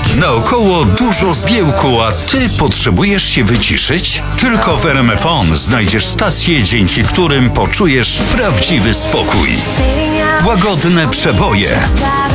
Naokoło dużo zgiełku, a ty potrzebujesz się wyciszyć? Tylko w RMFON znajdziesz stacje, dzięki którym poczujesz prawdziwy spokój. Łagodne przeboje,